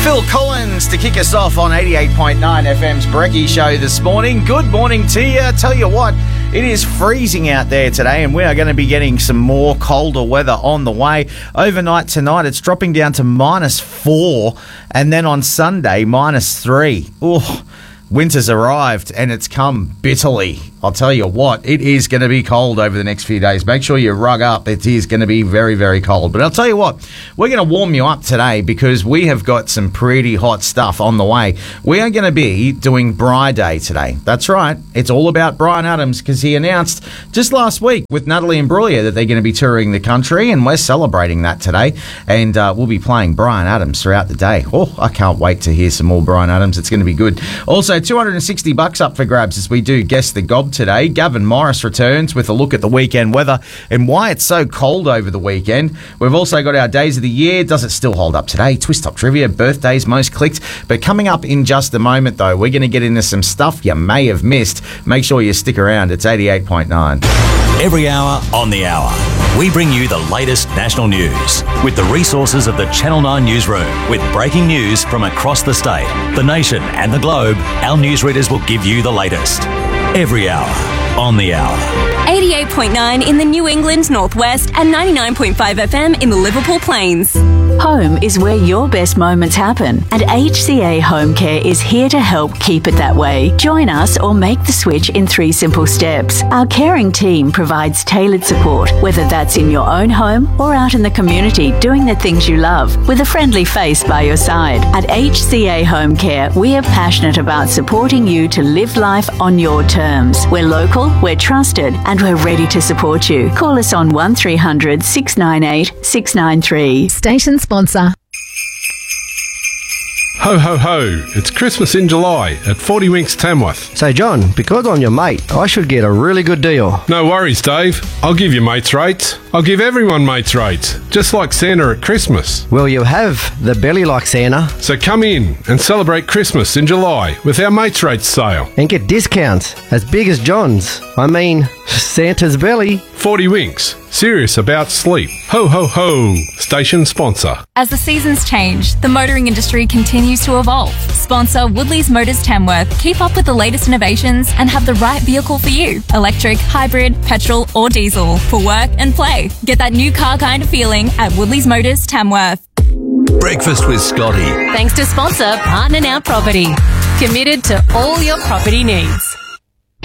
Phil Collins to kick us off on 88.9 FM's Brekkie Show this morning. Good morning to you. Tell you what, it is freezing out there today, and we are going to be getting some more colder weather on the way. Overnight tonight, it's dropping down to -4, and then on Sunday, -3. Oh, winter's arrived, and it's come bitterly. I'll tell you what, it is going to be cold over the next few days. Make sure you rug up. It is going to be very, very cold. But I'll tell you what, we're going to warm you up today because we have got some pretty hot stuff on the way. We are going to be doing Bri Day today. That's right. It's all about Bryan Adams because he announced just last week with Natalie Imbruglia that they're going to be touring the country, and we're celebrating that today. And we'll be playing Bryan Adams throughout the day. Oh, I can't wait to hear some more Bryan Adams. It's going to be good. Also, $260 up for grabs as we do Guess the Gob today. Gavin Morris returns with a look at the weekend weather and why it's so cold over the weekend. We've also got our Days of the Year. Does it still hold up today? Twist Top Trivia, birthdays most clicked. But coming up in just a moment, though, we're going to get into some stuff you may have missed. Make sure you stick around. It's 88.9. Every hour on the hour, we bring you the latest national news with the resources of the Channel 9 newsroom. With breaking news from across the state, the nation and the globe, our newsreaders will give you the latest. Every hour on the hour. 88.9 in the New England Northwest and 99.5 FM in the Liverpool Plains. Home is where your best moments happen, and HCA Home Care is here to help keep it that way. Join us or make the switch in 3 simple steps. Our caring team provides tailored support, whether that's in your own home or out in the community doing the things you love, with a friendly face by your side. At HCA Home Care, we are passionate about supporting you to live life on your terms. We're local, we're trusted, and we're ready to support you. Call us on 1300 698 693. Station sponsor. Ho, ho, ho. It's Christmas in July at 40 Winks Tamworth. Say, John, because I'm your mate, I should get a really good deal. No worries, Dave. I'll give you mates' rates. I'll give everyone mates' rates, just like Santa at Christmas. Well, you have the belly like Santa. So come in and celebrate Christmas in July with our mates' rates sale. And get discounts as big as John's. I mean, Santa's belly. 40 Winks. Serious about sleep. Ho, ho, ho. Station sponsor. As the seasons change, the motoring industry continues to evolve. Sponsor Woodley's Motors Tamworth. Keep up with the latest innovations and have the right vehicle for you. Electric, hybrid, petrol or diesel. For work and play. Get that new car kind of feeling at Woodley's Motors Tamworth. Breakfast with Scotty. Thanks to sponsor Partner Now Property. Committed to all your property needs.